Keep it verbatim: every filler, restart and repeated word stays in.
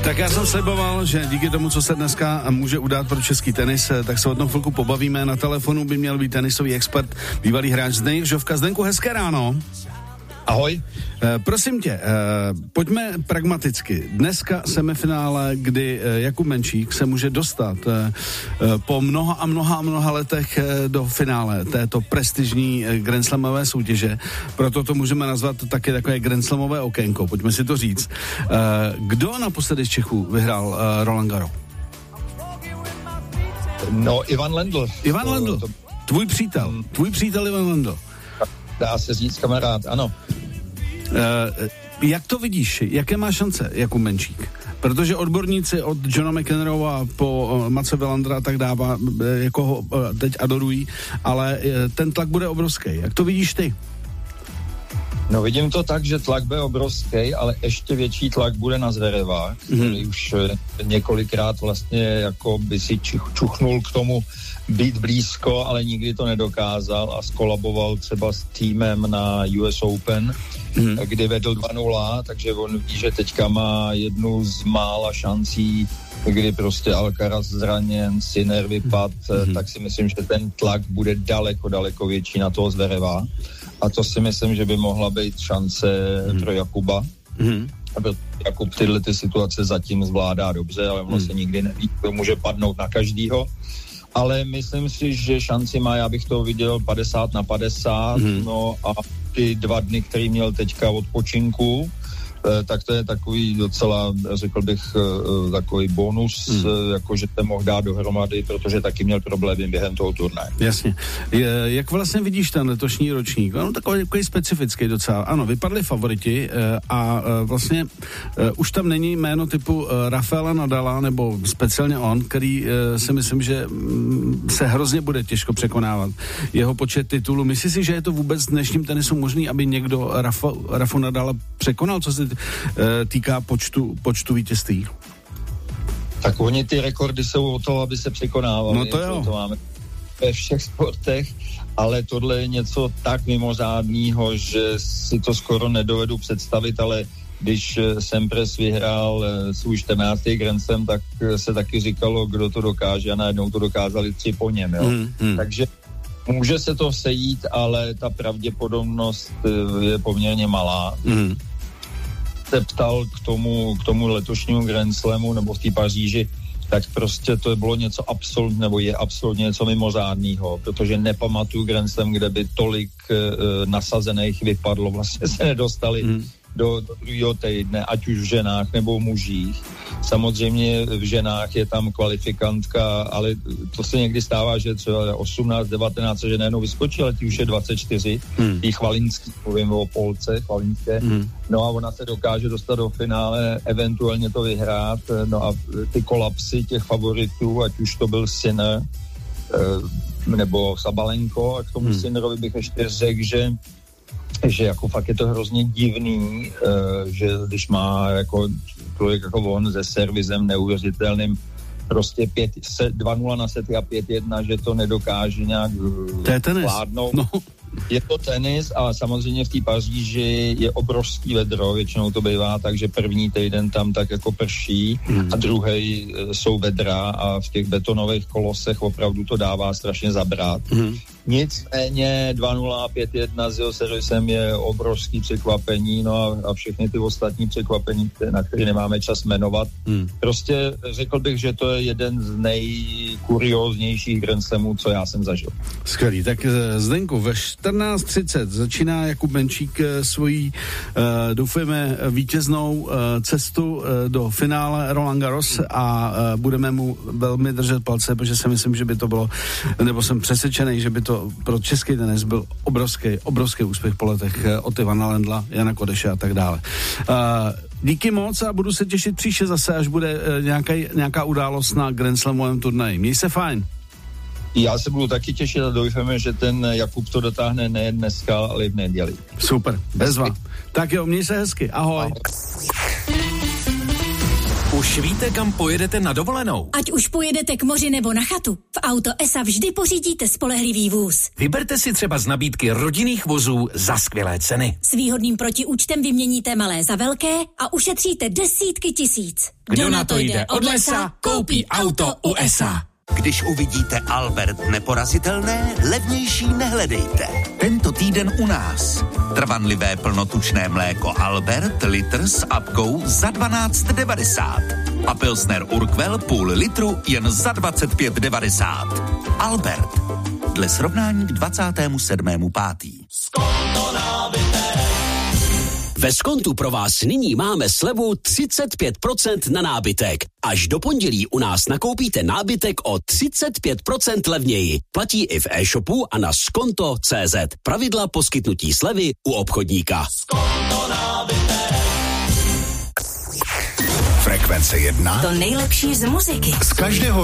Tak já jsem sliboval, že díky tomu, co se dneska může udát pro český tenis, tak se o tom chvilku pobavíme. Na telefonu by měl být tenisový expert, bývalý hráč Zdeněk Žovka. Zdenku, hezké ráno. Ahoj. E, prosím tě, e, pojďme pragmaticky. Dneska semifinále, kdy e, Jakub Menčík se může dostat e, e, po mnoha a mnoha a mnoha letech e, do finále této prestižní e, Grand Slamové soutěže. Proto to můžeme nazvat také takové Grand Slamové okénko. Pojďme si to říct. E, kdo naposledy z Čechů vyhrál e, Roland Garros? No, Ivan Lendl. Ivan Lendl, to, to... tvůj přítel. Tvůj přítel Ivan Lendl. Dá se říct kamarád, ano. Uh, jak to vidíš? Jaké má šance Jakub Menčík? Protože odborníci od Johna McEnroe'a po uh, Mace Willandera tak dává, uh, jako ho uh, teď adorují, ale uh, ten tlak bude obrovský. Jak to vidíš ty? No vidím to tak, že tlak bude obrovský, ale ještě větší tlak bude na Zvereva, který mm. už několikrát vlastně jako by si čuchnul k tomu být blízko, ale nikdy to nedokázal a skolaboval třeba s týmem na U S Open, mm. kdy vedl dva nula, takže on ví, že teďka má jednu z mála šancí, kdy prostě Alcaraz zraněn, Sinner vypad, mm. tak si myslím, že ten tlak bude daleko, daleko větší na toho Zvereva. A to si myslím, že by mohla být šance mm. pro Jakuba. Mm. Jakub tyhle ty situace zatím zvládá dobře, ale ono mm. se nikdy neví, to může padnout na každýho. Ale myslím si, že šanci má, já bych to viděl padesát na padesát, mm. no a ty dva dny, který měl teďka odpočinku, tak to je takový docela, řekl bych, takový bonus, hmm. jako že se mohl dát dohromady, protože taky měl problémy během toho turnaje. Jasně. Jak vlastně vidíš ten letošní ročník? No takový, takový specifický docela. Ano, vypadli favoriti a vlastně už tam není jméno typu Rafaela Nadala, nebo speciálně on, který si myslím, že se hrozně bude těžko překonávat. Jeho počet titulů. Myslíš si, že je to vůbec v dnešním tenisu možný, aby někdo Rafa, Rafu Nadala překonal, co se týká počtu, počtu vítězství? Tak oni ty rekordy jsou o to, aby se překonávali. No to jo. To máme ve všech sportech, ale tohle je něco tak mimořádného, že si to skoro nedovedu představit, ale když Sampras vyhrál svůj čtrnáctý Grand Slam, tak se taky říkalo, kdo to dokáže a najednou to dokázali tři po něm. Jo? Mm, mm. Takže může se to sejít, ale ta pravděpodobnost je poměrně malá. Mm. Se ptal k tomu, k tomu letošnímu Grand Slamu nebo v té Paříži, tak prostě to bylo něco absolutně, nebo je absolutně něco mimořádného, protože nepamatuju Grand Slam, kde by tolik e, nasazených vypadlo, vlastně se nedostali mm. do, do druhého týdne, ať už v ženách nebo v mužích. Samozřejmě v ženách je tam kvalifikantka, ale to se někdy stává, že třeba osmnáct, devatenáct, že najednou vyskočí, ale ty už je dvacet čtyři, hmm. tý Chvalinský, povím o Polce, Chvalinské, hmm. no a ona se dokáže dostat do finále, eventuálně to vyhrát, no a ty kolapsy těch favoritů, ať už to byl Sinner, nebo Sabalenko, a k tomu hmm. Sinnerovi bych ještě řekl, že že jako fakt je to hrozně divný, že když má jako člověk jako on se servisem neuvěřitelným prostě dva nula na sety a pět jedna, že to nedokáže nějak zvládnout. No. Je to tenis a samozřejmě v té Paříži je obrovský vedro, většinou to bývá tak, že první týden tam tak jako prší mm. a druhý jsou vedra a v těch betonových kolosech opravdu to dává strašně zabrat. Mm. Nicméně dva nula a pět jedna s jeho servisem je obrovský překvapení, no a, a všechny ty ostatní překvapení, na které nemáme čas jmenovat. Mm. Prostě řekl bych, že to je jeden z nejkurióznějších Grand Slamů, co já jsem zažil. Skvělý, tak Zdenku, ve čtrnáct třicet začíná Jakub Menčík svojí, uh, doufujeme, vítěznou uh, cestu uh, do finále Roland Garros a uh, budeme mu velmi držet palce, protože si myslím, že by to bylo, nebo jsem přesvědčený, že by to pro český tenis byl obrovský, obrovský úspěch po letech uh, od Ivana Lendla, Jana Kodeše a tak dále. Uh, díky moc a budu se těšit příště zase, až bude uh, nějaký, nějaká událost na Grand Slamovém turnaji. Měj se fajn. Já se budu taky těšit a doufáme, že ten Jakub to dotáhne ne dneska, ale v neděli. Super, bezva. Tak jo, měj se hezky, ahoj. ahoj. Už víte, kam pojedete na dovolenou? Ať už pojedete k moři nebo na chatu, v Auto es a vždy pořídíte spolehlivý vůz. Vyberte si třeba z nabídky rodinných vozů za skvělé ceny. S výhodným protiúčtem vyměníte malé za velké a ušetříte desítky tisíc. Kdo na to jde od lesa, koupí auto u es a. Když uvidíte Albert neporazitelné, levnější nehledejte. Tento týden u nás. Trvanlivé plnotučné mléko Albert, litr s apkou za dvanáct devadesát. A pilsner Urquell půl litru jen za dvacet pět devadesát. Albert. Dle srovnání k dvacátému sedmému pátý Ve Skontu pro vás nyní máme slevu třicet pět procent na nábytek. Až do pondělí u nás nakoupíte nábytek o třicet pět procent levněji. Platí i v e-shopu a na skonto tečka cé zet. Pravidla poskytnutí slevy u obchodníka. Skonto nábytek. Frekvence jedna. To nejlepší z muziky. Z každého